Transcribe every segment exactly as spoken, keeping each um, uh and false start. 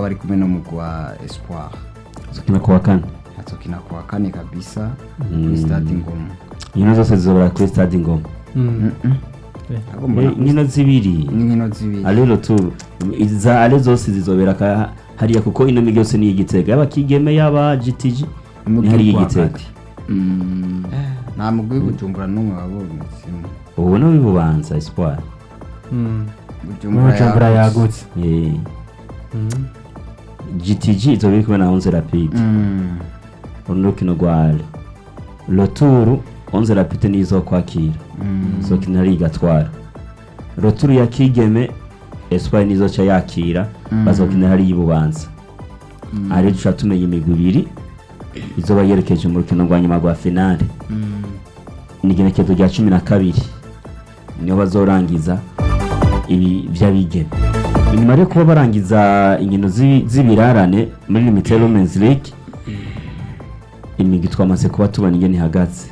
ko bari kumwe no mugwa Espoir zokina kuwa kane azokina kuwa kane kabisa kuri stade Ngoma. inkino zose zizobera kuri stade Ngoma. Eh, inkino zibiri inkino zibiri ale retour iza ale zose zizobera ka hariya kuko ino migi yose ni igitega yaba Kigeme yaba G T G ni hari igitega. nta mugwi Bujumbura n'umwe wabonye simu ubu no bibubanza Espoir Bujumbura yagutse. eh G T G izobiri kumwe na Onze Rapide urukino rwa retour Onze Rapide nizo kwakira so kinari gatwara retour ya Kigeme Espoir nizo cha yakira bazokina hari yibubanza ari dushaka tumenye imigwi ibiri izoba yerekeje mu rukino rwa nyuma rwa finale n'igenekezo rya cumi na kabiri niyo bazorangiza ibi vy'abigeme. Nyuma yo kuba barangiza inkino z'ibirarane muri Limited Women's League imigi twamaze kuba tubona ingene ihagaze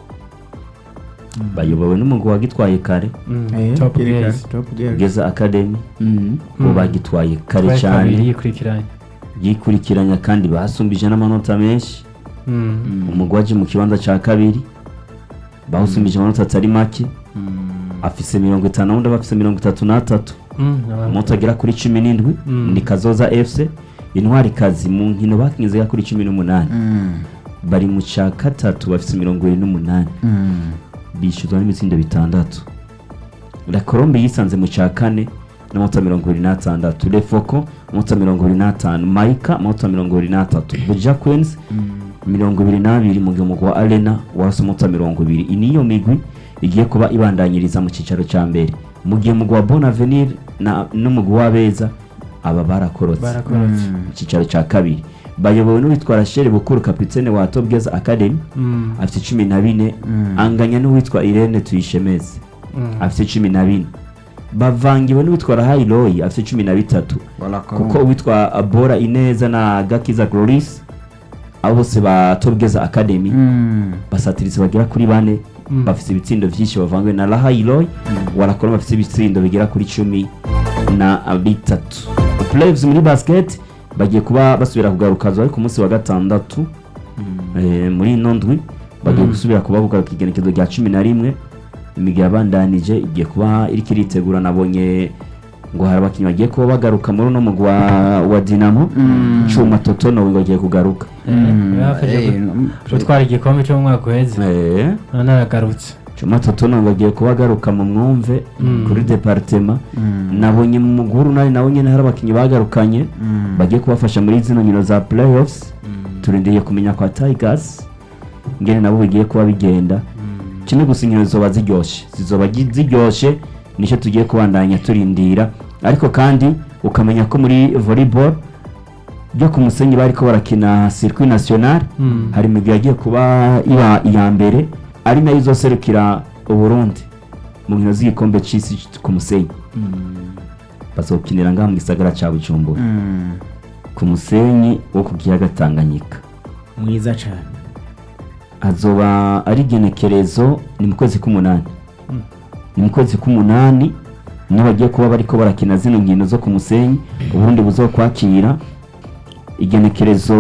bayobowe n'umugwi wagitwaye kare Top Girls Top Girls Geza Academy bo bagitwaye kare cyane yikurikiranye yikurikiranya kandi basumbije n'amanota menshi. umugwi waje mu kibanza ca kabiri basumbije amanota atari make afise mirongo itanu undi bafise mirongo itatu na tatu amanota agera kuri cumi n'indwi ni Kazoza F C. Intwari kazi mu nkino bakinze kuri cumi n'umunani bari mu ca gatatu bafise mirongo irindwi n'umunani bishuzwa n'imitsindo bitandatu. La Colombe yisanze mu ca kane n'amanota mirongo irindwi na tandatu. Le Foko amanota mirongo irindwi na tanu. Maika amanota mirongo irindwi na tatu. Buja Queens mirongo ibiri na babiri mu gihe wa Arena wase amanota mirongo ibiri. Iniyo migwi igiye kuba ibandanyiriza mu cicaro ca mbere mu gihe umugwi wa Bon Avenir na n'umugwi wa Beza aba barakorotse mu cicaro ca kabiri bayobowe n'uwitwa Rachel Bukuru kapitene wa Top Girls Academy afite cumi na bine anganya n'uwitwa Irene Tuyishemeze afite cumi na bine bavangiwe n'uwitwa Rahayi Roy afite cumi na bitatu kuko uwitwa Abora Ineza na Gakiza Gloris abo bose ba Top Girls Academy basatiritse bagera kuri bane bafite ibitsindo vyinshi bavangwe na Rahayi Roy warakora bafite ibitsindo bigera kuri cumi na bitatu. Playoffs muri basket bagiye kuba basubira kugaruka zo ku munsi wa gatandatu eh muri nondwi bagiye gusubira kuba kugaruka igenekezo rya cumi na rimwe imigi yabandanije igiye kuba iri kiritegura nabonye ngo hari abakinyi bagiye kuba bagaruka muri no mugwa wa Dinamo Chuma Totono ngo agiye kugaruka twari igikombe cyo mu mwaka uheze eh naragarutse Chuma Totono ngo agiye kuba garuka mu mwumve kuri departement nabonye mu muguru nari nawe nyene hari abakinyi bagarukanye bagiye kubafasha muri zino nkino za playoffs turindiye kumenya kwa Tigers ngene nabo bigiye kuba bigenda kimwe gusinyiro zoba ziryoshe zizoba ziryoshe nico tugiye kubandanya turindira ariko kandi ukamenya ko muri volleyball byo ku musenyi bariko barakina circuit national hari imigwi yagiye kuba iba iya mbere ari nayo izoserukira uburundi mu nkino z'igikombe c'isi ku musenyi bazokinira ngaha mu gisagara ca Bujumbura ku musenyi wo ku kiyaga Tanganyika mwiza cyane azoba ari genekerezo ni mu kwezi k'umunani ni mu kwezi k'umunani niho bagiye kuba bariko barakina zino nkino zo ku musenyi uburundi buzokwakira igenekerezo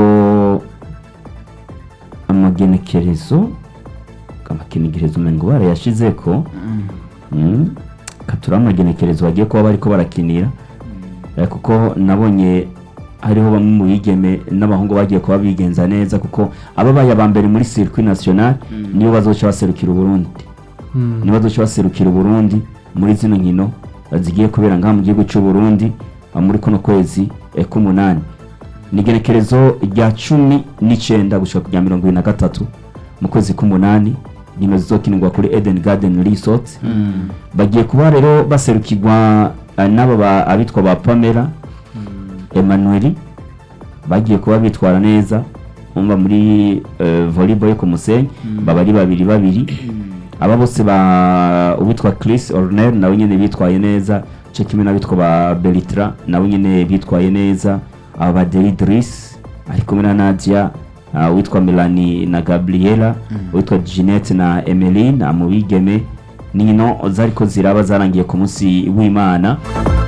amagenekerezo kamakenekerezo mengo barayashizeko mm katurama genekerezo bagiye kuba bariko barakinira kuko nabonye hariho bamwe mu bigeme n'abahungu bagiye kuba bigenza neza kuko aba baya bambere muri circuit national niyo bazoca baserukira Burundi niyo bazoca baserukira Burundi muri zino nkino zigiye kubera ngaha mu gihugu cy'u Burundi muri kono kwezi k'umunani nigenekerezo rya cumi n'icenda gushika kujya mirongo ibiri na gatatu mu kwezi k'umunani nkino zizokinirwa kuri Eden Garden Resort bagiye kuba rero baserukirwa n'aba abitwa ba Pamela Emmanuel bagiye kuba bitwara neza umva muri uh, volleyball ku musenyi babari babiri babiri aba bose ba ubitwa Chris Ornel nawe nyene bitwaye neza cyo kimwe nabitwa ba Belitra nawe nyene bitwaye neza aba Deidris ariko na Nadia uh, witwa Melanie na Gabriela witwa Jeanette na Emeline amubigeme nino zariko ziraba zarangiye ku munsi w'Imana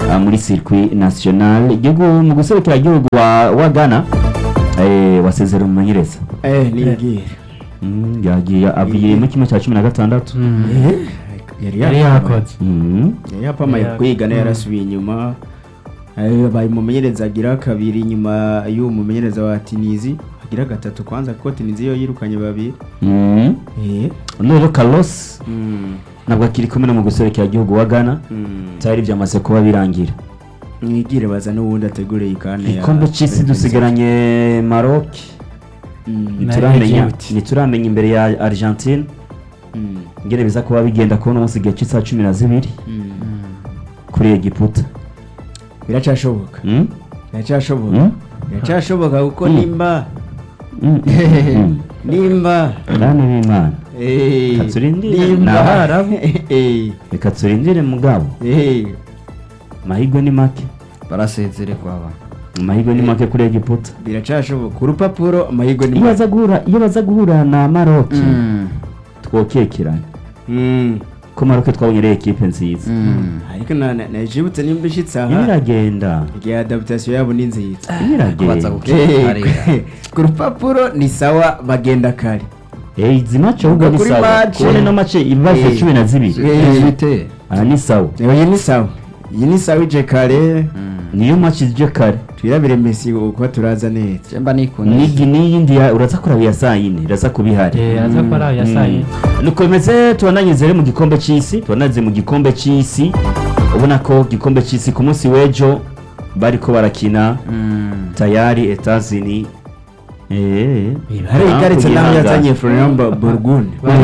ah, muri circuit national igihugu mu guserukira igihugu wa, wa Ghana eh, wasezera umumenyereza eh nibwira mm, yagiye avuye mu kimwe cya cumi na gatandatu eh yari yari yakoze mm. yari yapamaye kwiga nayo yarasubiye inyuma ayo bayi mumenyereza agira kabiri nyuma y'uwo mumenyereza wa Tunisie agira gatatu kwanza kuko Tunisie yo yirukanye babiri mm. eh none Carlos mm. nabwo akiri kumwe no mu guserukira igihugu wa Ghana mm. cyari byamaze kuba birangira mwigire baza n'ubundi ategure ikane ikombe cy'isi dusigaranye Maroc mm. nituramenya nituramenya imbere ya Argentine mm. ngene biza kuba bigenda kubona umunsi gihe cy'isa cumi na zibiri mm. kuri Egiputa biracashoboka mm? biracashoboka mm? biracashoboka kuko Mm. nimba mm. mm. nimba Bana b'Imana eh Katurindire nimba n'Abarabu. eh reka turindire mugabo eh amahirwe ni make barasezererwa aba amahirwe ni make kuri Egiputa biracashoboka ku rupapuro amahirwe ni iyo baza guhura iyo baza guhura na Maroc Mm. twokekeranye mm. ko Maroc twabonye rero equipe nziza Mm. ariko na na Egypte nimba ishitse aha ibiragenda igihe adaptation yabo ni nziza kubaza ibiragenda gukira ku rupapuro ni sawa bagenda kare eh izi match ahubwo ni Kuri sawa match. kubone no match ibaze Eh. cumi na zibiri Eh. bite aha ni sawa iyi ni sawa iyi ni sawa ije kare niyo match ije kare twirabire Messi uko turaza neza cyamba nikunda nigi n'iyindi ya- uraza kuraba ya saa yine iraza kubihari eh aza ko ari yasaye nukomeze tubananyeze rero mu gikombe cy'isi tubananyeze mu gikombe cy'isi ubona ko gikombe cy'isi ku munsi w'ejo bariko barakina Mm. tayari Etats-Unis eh hari igaritse naho yazanye Florian Burgun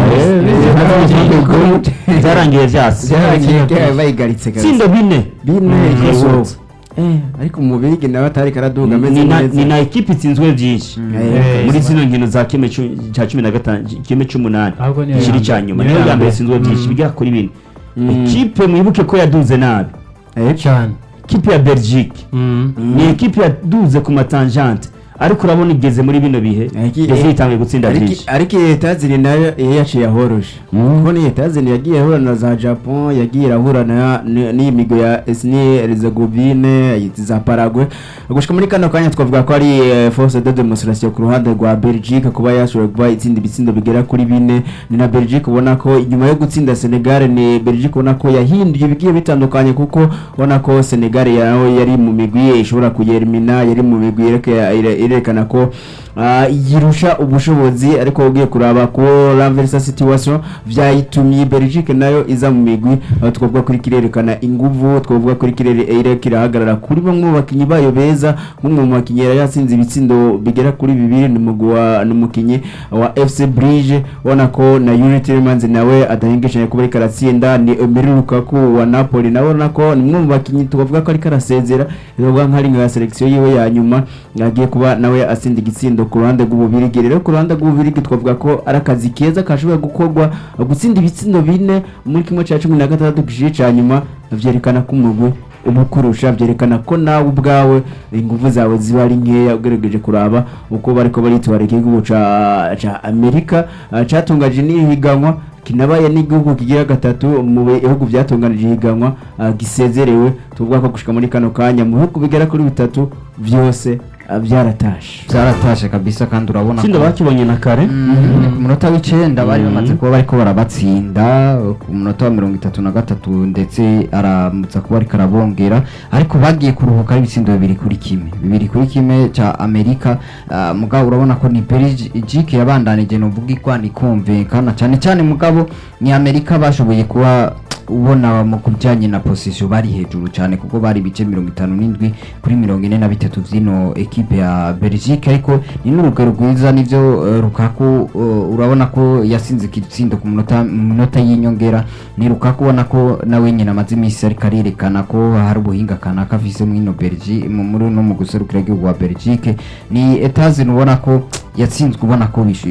zarangiye vyase byarangiye bayigaritse kabisa tsindo bine bine Mm. ikoso eh ariko umubiri nawe atari karaduga ameze ni na- neza ni na ekipe itsinzwe byinshi Eh, muri zino nkino za kimwe cu- cya cumi na gatanu kimwe c'umunani ahubwo niyo ikiri ya cya mbere. nyuma Niyo niyo ya ya mbere mbere. itsinzwe byinshi bigera kuri bine Mm. ekipe mwibuke ko yaduze nabi eh cyane ekipe ya Belgique mm ni ekipe yaduze ku matangente ariko urabona igeze muri bino bihe Ariko- yari yitangiye gutsinda ariko byinshi ariko Etazini nayo iyo yaciye ahoroshe Mm. kuko ni Etazini yagiye ahura na za Japon yagiye ahura na ni- n'iyi migo ya Bosnie Herzegovine za Paraguay gushika muri kano kanya twavuga ko ari eh, force de demonstration ku ruhande rwa Belgique kuba yashoboye kuba itsinda ibitsindo bigera kuri bine ni na Belgique ubona ko inyuma yo gutsinda Senegal ni Belgique ubona ko yahinduye ibigiye bitandukanye kuko ubona ko Senegal yawe yari mu migwi ishobora kuyerimina yari mu migwi yereke- yerekana ko ah, yirusha ubushobozi ariko ugiye kuraba ko renversa situation vyayitumye Belgique nayo iza mu migwi aho twavuga kuri kirerekana inguvu twavuga kuri kirere ire kirahagarara kuri bamwe mu bakinyi bayo beza nk'umwe mu bakinyi yari yatsinze ibitsindo bigera kuri bibiri ni mugwi wa n'umukinyi wa F C Brugge ubona ko na Yuri Tielemans nawe adahengeshanya kuba ariko aratsinda ni Emery Lukaku wa Napoli nawe ubona ko ni umwe mu bakinyi twavuga ko ariko arasezera bivuga nk'ari nka selection yiwe ya nyuma yagiye kuba nawe atsinda igitsindo ku ruhande rw'ububirigi rero ku ruhande rw'ububirigi twavuga ko ari akazi keza kashobora gukorwa gutsinda ibitsindo bine muri kimwe cya cumi na gatandatu gice cya nyuma byerekana ko umugwi umukurusha byerekana ko nawe ubwawe ingufu zawe ziba ari nkeya ugerageje kuraba uko bariko baritwara igihugu ca ca Amerika ah, catungaje n'ihiganwa kinabaye n'igihugu kigira gatatu mu bihugu byatunganije ihiganwa ah, gisezerewe tuvuga ko gushika muri kano kanya mu bihugu bigera kuri bitatu byose ah, byaratashe byaratashe kabisa kandi urabona tsindo bakibonye na kare Mm, ku munota w'icenda bari Mm. bamaze kuba bariko barabatsinda ku munota wa mirongo itatu na gatatu ndetse aramutsa kuba ariko arabongera ariko bagiye kuruhuka ari ibitsindo bibiri kuri kimwe bibiri kuri kimwe ca Amerika ah, mugabo urabona ko ni Belgique yabandanije novuga ikwani kumvikana cyane cyane mugabo ni Amerika bashoboye kuba ubona mu kubijyanye na position bari hejuru cyane kuko bari bice mirongo itanu n'indwi kuri mirongo ine na bitatu vyino ekipe ya Belgique ariko ni n'urugero rwiza nivyo uh, Lukaku uh, urabona ko yasinze ikitsindo ku munota munota y'inyongera ni Lukaku ubona ko nawe nyine amaze imisi ariko arerekana ko hari ubuhinga kanaka afise mwino Belgique mu muri no mu guserukira igihugu wa Belgique ni Etazini ubona ko yatsinzwe ubona ko bishi-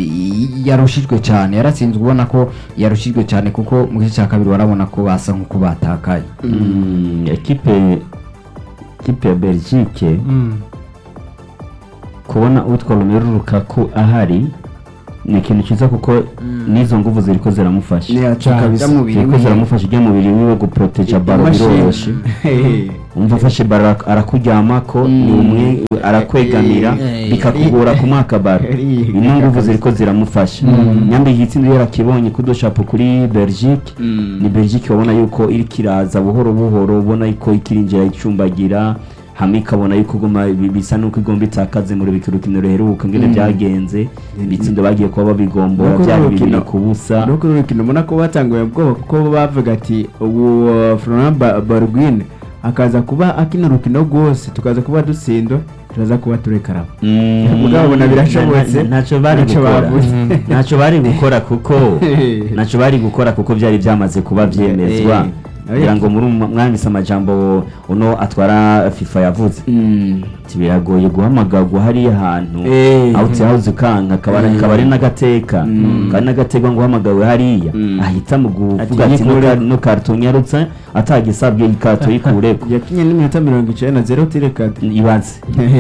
bi- yarushijwe cyane yaratsinzwe ubona ko yarushijwe cyane kuko mu gice cya kabiri warabona ko basa nk'uko batakaye Mm, ekipe ekipe ya Belgique mm kubona utwa Romelu Lukaku ahari ni ikintu cyiza kuko n'izo nguvu ziriko ziramufasha ni aca kabisa ziriko ziramufasha ijya mubiri wiwe guproteja baro biroroshe umva afashe baro arakuryamako ni umwe arakwegamira bikakugora kumwaka baro ino nguvu ziriko ziramufasha nyambe igitsinda yarakibonye kudoshapo kuri Belgique ni Belgique wabona yuko iri kiraza buhoro buhoro ubona yuko ikirinjira icumbagira hamwe ikabona yuko goma bisa nuko igomba itakaze muri bikirukino ruheruka ngene byagenze ibitsindo bagiye kuba babigombora byari bibiri ku busa nuko rukino mbona ko batanguye ubwoba kuko bavuga ati ubu Florent Barguin akaza kuba akina rukino rwose tukaza kuba dutsindwa turaza kuba turekaraba mugabo bona birashobotse ntacyo bari gukora ntacyo bari gukora kuko ntacyo bari gukora kuko byari byamaze kuba byemezwa kugira ngo muri mwanditse amajambo uno atwara FIFA yavuze biragoye guhamagagwa hari ahantu out house kanka kabara kabare nagateka kandi nagateka ngo uhamagawe hariya ahita mu kuvuga ati no carton yarutse atagisabwe ikato yikureko yakinye n'iminota mirongo icenda na zero tire kadi ibanze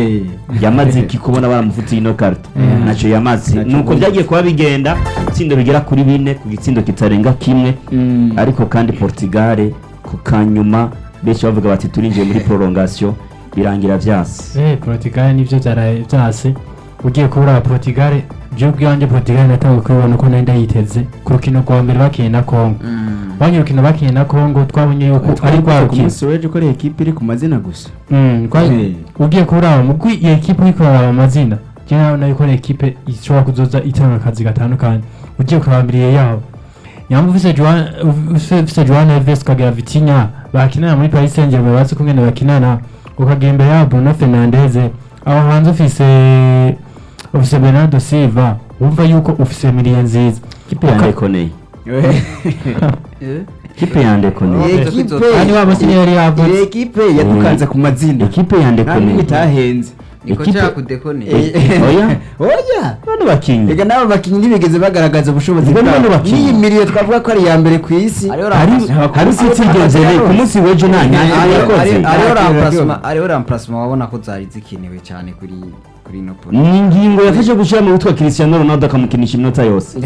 yamaze kikubona baramufutiye no carton naco yamaze nuko byagiye kuba bigenda itsindo bigera kuri bine ku gitsindo kitarenga kimwe ariko kandi Portugal ku kanyuma benshi bavuga bati turinjiye muri prolongation birangira vyase eh Portugal nivyo byaraye byase ugiye kubura Portugal byo byanje Portugal natawe kubona uko nenda yiteze ku rukino rwa mbere bakiye na Congo banye rukino bakiye na Congo twabonye yuko ari kwa rukino soreje ko equipe iri ku mazina gusa mm ugiye kubura mu gwi equipe iko amazina cyane na yuko equipe ishobora kuzoza itanga akazi gatandukanye ugiye kurambiriye yaho nyambo vise Joan vise Joan Neves kagira Vitinha bakinana muri Paris Saint-Germain bazi kungene bakinana ukagira imbere ya Bruno Fernandes aho hanze ufise ufise Bernardo Silva wumva yuko ufise miliye nziza kipe yande koneye kipe yande koneye equipe ani wa basini yari yavuze ile equipe yadukanze ku mazina equipe yande koneye itahenze equipe yakudekone oya oya bano bakinyi ega nabo bakinyi nibigeze bagaragaza ubushobozi bwabo ni miliyo twavuga ko ari ya mbere ku isi hari hari sitigenzere ku munsi wejo nanya ariyo remplacement ariyo remplacement wabona ko zari zikenewe cyane kuri kuri no pole ni ngingo yafashe gushira mu witwa Cristiano Ronaldo akamukinisha iminota yose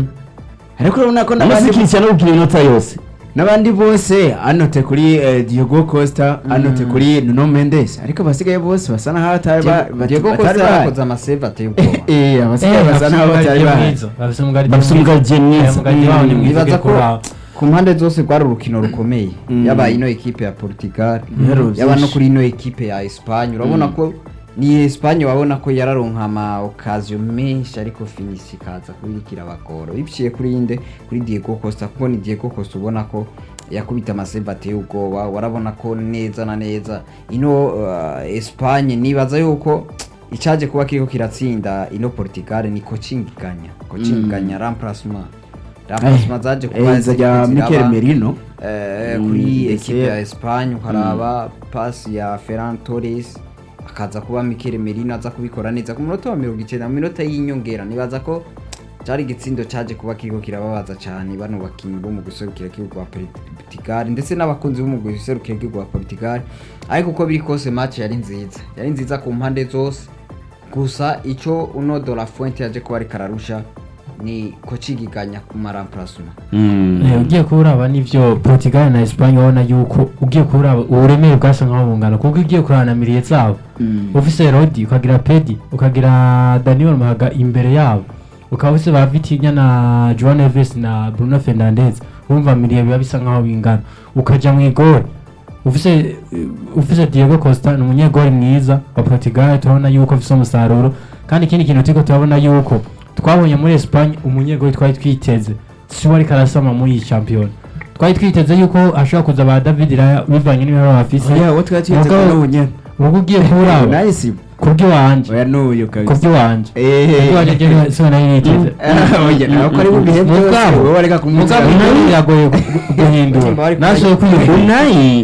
ariko urabona ko nabandi Cristiano gukina iminota yose nabandi bose anote kuri Diego Costa anote kuri Nuno Mendes ariko basigaye bose basana hatari ba Diego Costa yakoze amasave ateye ubwoba eh abasigaye basana hatari ba bafite umugaje mwiza nibaza ko ku mpande zose rwari urukino rukomeye yaba ino equipe ya Portugal yaba no kuri ino equipe ya Espagne urabona ko ni Espagne wabona ko yararonka ama occasion menshi ariko finish kaza kubikira abagoro bipciye kuri inde kuri Diego Costa kuko ni Diego Costa ubona ko yakubita amasave ateye ubwoba warabona ko neza na neza ino uh, Espagne nibaza yuko icaje kuba kiriko kiratsinda ino Portugal ni coaching ganya coaching ganya remplacement remplacement zaje kuba ya Mikel Merino eh kuri equipe ya Espagne ukaraba pass ya Ferran Torres akaza kuba Mikel Merino aza kubikora neza ku munota wa mirongo icenda mu minota y'inyongera nibaza ko cyari gitsindo cyaje kuba kiriko kirababaza cyane bano bakinyi bo mu guserukira igihugu wa Portugal ndetse n'abakunzi bo mu guserukira igihugu wa Portugal ariko uko biri kose match yari nziza yari nziza ku mpande zose gusa ico uno de la Fuente yaje kuba ari kararusha ni kocigiganya ku maramplacement eh ugiye kuraba nivyo Portugal na Espagne wona yuko ugiye kuraba uremere bwasa nkaho bungana kuko ugiye kurana miliye zabo ufise Rodi ukagira Pedi ukagira Daniel Mahaga imbere yabo ukaba ufise ba Vitinha na Joan Neves na Bruno Fernandes urumva miliye biba bisa nkaho bingana ukaja mu igore ufise ufise Diego Costa ni umunyegori mwiza wa Portugal tubona yuko afise umusaruro kandi ikindi kintu tiko tubona yuko twabonye muri Espagne umunyegori twari twiteze si wari karasama muri champion twari twiteze yuko ashobora kuza ba David Raya bivanye n'ibiharo bafise ya wo twari twiteze ko n'ubunye ubu ugiye kuraba nice kubyo wanje oya n'uyu kabisa kubyo wanje eh kubyo wanje je so nayo yiteze oya nawe ko ari bubihe byose wowe wareka kumugabo nayo yagoye guhindura nashoye kwiyumva unayi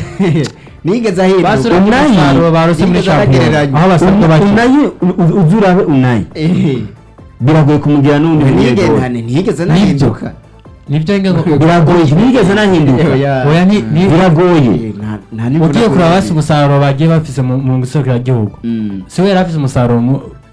nigeze ahinduka unayi barose muri champion aho basabwe baki unayi uzurabe unayi eh biragoye kumugira n'undi nigeze nigeze nahinduka nibyo ngo biragoye nigeze nahinduka oya ni biragoye ugiye kuraba basi umusaruro bagiye bafise mu guserukira igihugu si we yarafise umusaruro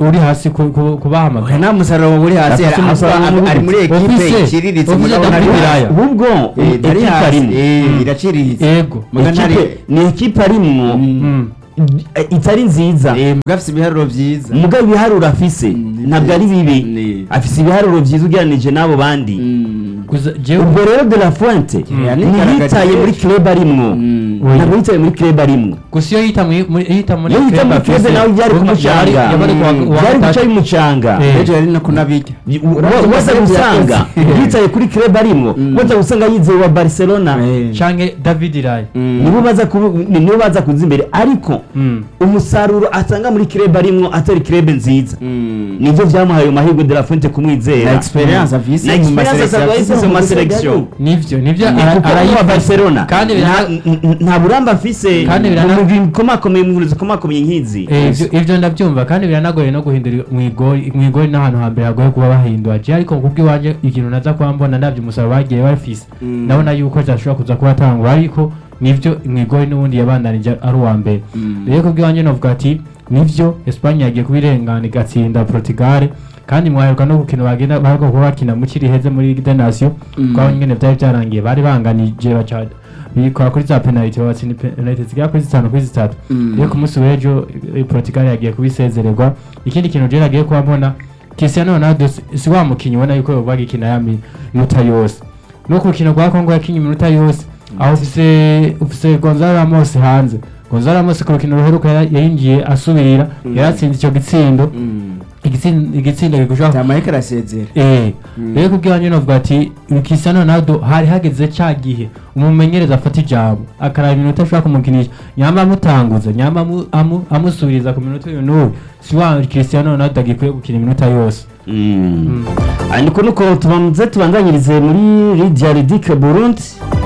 uri hasi ku- ku- kubahamagara nta musaruro uri hasi Afise ari- umusaruro ari- mubi. ari muri ekipe Ofise- iciriritse ofise mugabo ntari David hasi. Raya. ahubwo Eh, ntari ekipa hasi, rimwe eh, iraciriritse yego Muga ntari- Ekipe- ni ekipa rimwo Mm. eh, itari nziza Eh, muga afise ibiharuro vyiza mugabo ibiharuro afise Mm, ntabwo ari bibi ni- afise ibiharuro byiza ugereranije n'abo bandi Mm. gusa jewe ubwo rero de la fuente Yani ntiyitaye karagadiye. muri club arimwo Mm. ntabwo yitaye muri club arimwo gusa iyo yita muri muri- iyo yita muri iyo yita muri club nawe byari kumucanga byari guca bimucanga Eh. ejo yari no kunabirya waza gusanga yitaye kuri club arimwo Mm. waza gusanga yizeye wa Barcelona Eh. canke David Raya nibo baza kubu- ni- nibo baza kuza imbere ariko Mm. umusaruro atanga muri club arimwo atari club nziza Mm. nivyo vyamuhaye amahirwe de la fuente kumwizera na experience afise na mu experience maselection asabwa yise mu maselection nivyo nivyo Ni ara- kuko arayifuza. wa Barcelona kandi nta- birana- n- n- nta buramba afise Kandi birana- mu bintu bikomakomeye mu bintu zikomakomeye nk'izi Eh, ivyo- ivyo ndabyumva kandi biranagoye no guhindura mwigori mwigori n'ahantu hambere hagoye kuba bahindura je ariko kubw'iwanje ikintu naza kuba mbona ndavye umusaruro bagiye bafise Mm. ndabona yuko zashobora kuza kuba atangura ariko nivyo mwigori n'ubundi yabandanije ari uwa mbere Mm. rero kubw'iwanje novuga ati nivyo Espagne yagiye kubirengana igatsinda Portugal kandi mwaheruka no gukina bagenda baheruka kuba bakina mu kiri heze muri Ligue des Nations Mm. kwa nyene vyari vyarangiye bari banganije baca bikora kuri za penalty batsinda penalty zigera kuri zitanu kuri zitatu Mm. rero ku munsi w'ejo eh, Portugal yagiye kubisezererwa ikindi kintu je nagiye kuba mbona Cristiano Ronaldo si- si wa mukinyi ubona yuko yoba agikina ya minota yose no ku rukino rwa Congo yakinye iminota yose aho ufise ufise Gonzalo Ramos hanze Gonzalo Ramos ku rukino ruheruka yara- yinjiye asubira Mm. yaratsinze ico gitsindo Mm. igitsindo igitsindo gikushaka Tamayika arasezera eh Mm. rero kubw'iwanje novuga ati Cristiano Ronaldo hari hageze ca gihe umumenyereza afata ijambo akaraba iminota ashobora kumukinisha nyamba amutanguza nyamba amu- amu- amusubiriza ku minota uyu n'uyu si wa Cristiano Ronaldo agikwiye gukina iminota yose Mm. Ah, niko nuko tubanze tubandanyirize muri Lydia Ridike Burundi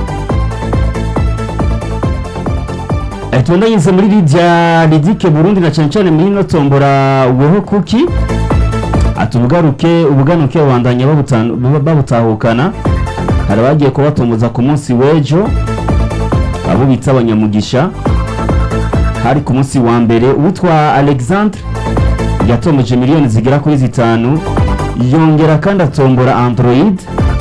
Eh, tubandanyirize muri Lydia Ridike Burundi na cyane cyane muri no tombora weho kuki atubugaruke ubuganuke bandanya babutana babutahukana hari abagiye kubatomboza ku munsi w'ejo abo bita abanyamugisha hari ku munsi wa mbere uwitwa Alexandre yatomboje miliyoni zigera kuri zitanu yongera kandi atombora Android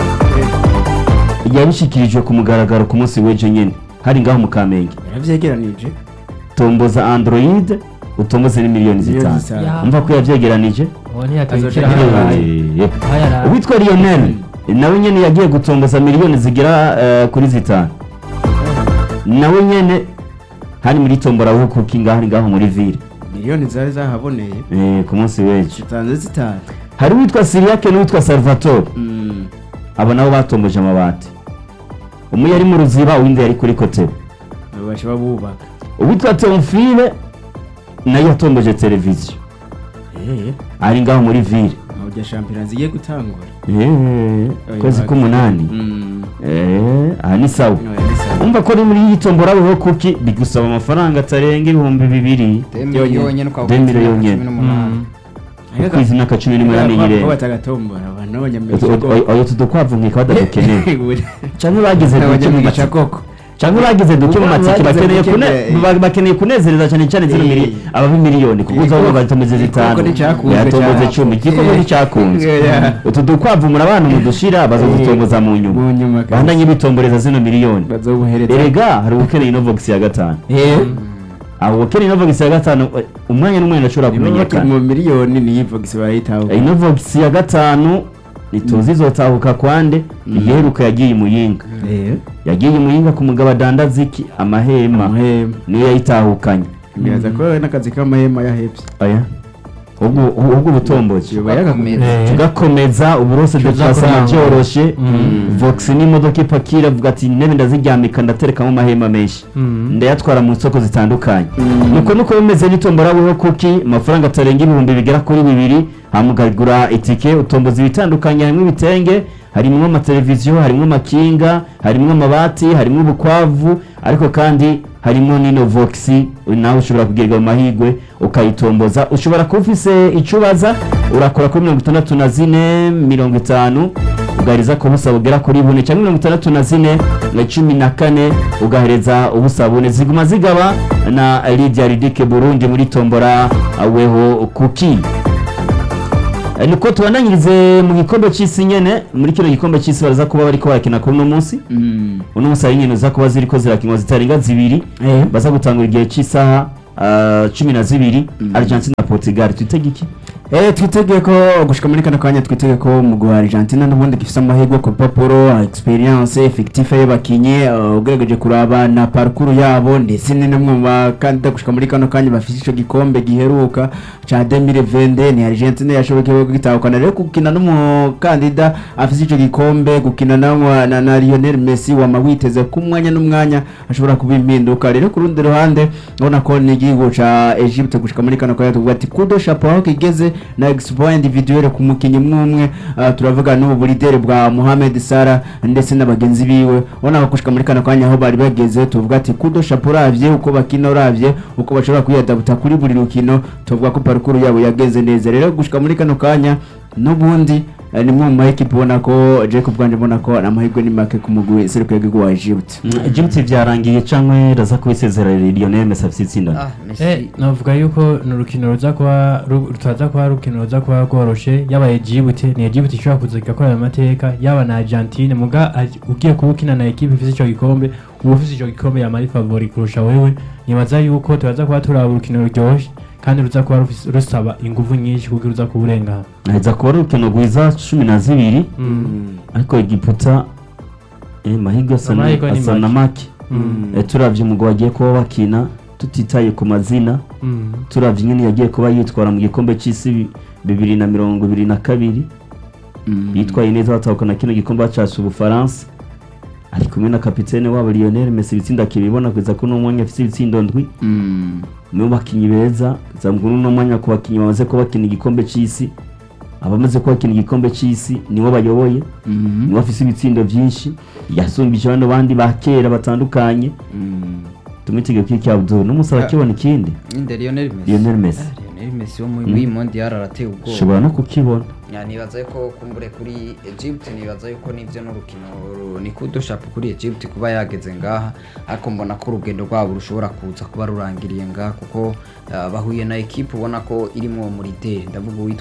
yabishikirijwe ku mugaragaro ku munsi w'ejo nyene hari ngaho mu Kamenge yaravyegeranije tomboza Android utomboze ni miliyoni zitanu zitanu. umva ko yavyegeranije uwo ntiyatwikira Azoca harabaye Eh, harabaye uwitwa Lionel nawe nyene yagiye gutomboza miliyoni zigera eh, kuri zitanu nawe nyene hari muri tombora wo kukinga hari ngaho muri ville miliyoni zari zahaboneye eh, ku munsi w'ejo zitanze zitanu hari uwitwa Siriake n'uwitwa Salvatore Mm. abo nabo batomboje amabati umwe yari mu ruziba uwindi yari kuri kotero abo bashobora bubaka uwitwa Teofile nayo yatomboje televiziyo eh ari ngaho muri ville aho rya shampiyona zigiye gutangura eh, kwezi k'umunani Mm. eh, aha ni sawa Oya, ni sawa. umva ko ni muri iyi tombora weho kuki bigusaba amafaranga atarenga ibihumbi bibiri yonyine Demiro yonyene. Ariko kwezi n'aka cumi n'umunani ko nyirere batagatombora abantu b'abanyamuryango oyo tudukwavu nkeka badadukeneye canke bagize duke mu abanyamugisha matike koko canke bagize duke mu Ubu matike bagize bakeneye duke kune mbere, eh. ba- bakeneye kunezereza cane cane zino Eh. miri ababi miliyoni kuko Eh, uzavuga koko- batomeze eh, zitanu koko nticakunzwe yatomboze cane. cumi igikoko Eh. nticakunzwe Yeah. utu dukwavu muri abantu mudushira bazodutomboza mu mu nyuma nyuma kandi bandanye bitomboreza zino miliyoni bazobuhereza erega hari ukeneye Inovox ya gatanu eh abo ukeneye Inovox ya gatanu eh, umwanya n'umwanya ashobora niba bakiri kumenyekana mu miliyoni niyo Vox barayitaho Inovox ya gatanu ituzi izotahuka kwande iheruka yagiye imuyinga eh yagiye imuyinga ku mugabo adandaza iki amahema amahema niyo yayitahukanye biraza ko n'akazi k'amahema yahebye aya ubwo ubwo butomboje yoba yagakomeye Eh. tugakomeza uburose Tuza dupasama kurangura. byoroshe Mm. Vox n'imodoka ipakira avuga ati intebe ndaziryamika ndaterekamo amahema menshi Mm. ndayatwara mu isoko zitandukanye Mm. nuko nuko bimeze n'itombora weho kuki amafaranga atarenga ibihumbi bigera kuri bibiri hamugagura itike utomboza ibitandukanye harimo ibitenge harimo amateleviziyo harimo amakinga harimo amabati harimo ubukwavu ariko kandi harimo n'ino Vox nawe ushobora kugirirwa mu mahigwe ukayitomboza ushobora kuba ufise icubaza urakora kuri mirongo itandatu na zine mirongo itanu ugaheriza ku busa bugera kuri bune cyangwa mirongo itandatu na zine na cumi na kane ugahereza ubusa bune ziguma zigaba na Lydia Ridike Burundi muri tombora weho kuki Eh, niko tubandanyirize mu gikombe cy'isi nyene muri kino gikombe cy'isi baraza kuba bariko barakina kuri uno munsi Mm. uno munsi hari inkino za kuba ziriko zirakinwa zitarenga zibiri Eh. baza gutangura igihe cy'isaha ah, cumi na zibiri Argentina na Portugal twitege iki Eh twitege ko gushika muri kano kanya twitege ko mu gwa Argentina n'ubundi gifite amahirwe ku papuro experience effective y'abakinyi uh, ugerageje kuraba na parcours yabo ndetse ni namwe mu bakandida gushika muri kano kanya bafite ico gikombe giheruka ca deux mille vingt ni Argentina yashoboye gutahukana rero gukina n'umukandida afite ico gikombe gukina na, na, na Lionel Messi wama witeze ku mwanya n'umwanya ashobora kuba impinduka rero ku rundi ruhande ubona ko ni igihugu ca Egypte gushika muri kano kanya tuvuga ati kudo chapeau aho kigeze na exploit individuel ku mukinyi mwumwe uh, turavuga n'ubu buridere bwa Mohamed Salah ndetse n'abagenzi biwe ubona ko gushika muri kano kanya aho bari bageze tuvuga ati kudo chapeau ravye uko bakina ravye uko bashobora kwiyadabuta kuri buri rukino tuvuga ko parcours yabo yageze neza rero gushika muri kano kanya n'ubundi uh, ni mwe mu equipe ubona ko Jacob Bwanje ubona ko amahirwe ni make ku mugwi seruko y'igihugu wa Egypt Egypt vyarangiye canke raza kubisezera Lionel Messi afite itsinda Ah, Eh, Messi navuga yuko ni urukino ruza kuba ru- rutaza kuba urukino ruza kuba rworoshe yaba Egypt ni Egypt ishobora kuza igakora ayo mateka yaba na Argentine muga aj- ugiye kuba ukina na equipe ifite ico gikombe uba ufite ico gikombe yama ari favori kurusha wewe nibaza yuko turaza kuba turaba urukino ruryoshye kandi ruza kuba rufise- rusaba inguvu nyinshi kugira ruza kuba urengana naheza kuba ari urukino rwiza cumi na zibiri ariko Egiputa eh, mahirwe asa na- Amahirwe ni asa na make Mm. Eh, turavye umugwi wagiye kuba bakina tutitaye ku mazina Mm. turavye nyene yagiye kuba yitwara mu gikombe c'isi bi- bibiri na mirongo ibiri na kabiri yitwaye neza batahukana kino gikombe cacu Ubufaransa ari kumwe na kapitene wabo Lionel Messi ibitsinda kibibona kugeza ko no mwanya afite ibitsindo ndwi Mm. mu bakinyi beza zamuguru no mwanya ku bakinyi bamaze ko bakina igikombe c'isi abamaze ko bakina igikombe c'isi nibo bayoboye Mhm. nibo afise ibitsindo vyinshi yasumbije bano bandi ba kera batandukanye Mm. tumwitege kiki Abdul n'umusaba kibona ikindi Inde Lionel Messi. Lionel Messi. Ah, Lionel Messi wo muri mm. mondial arateye ubwoba. ushobora no kukibona Ya nibaza yuko kumbure kuri Egypt nibaza yuko nivyo n'urukino ru- ni kudushapu kuri Egypt kuba yageze ngaha ariko mbona ko urugendo rwabo rushobora kuza kuba rurangiriye ngaha kuko ah, bahuye na equipe ubona ko irimo muri D ndavuga uwitwa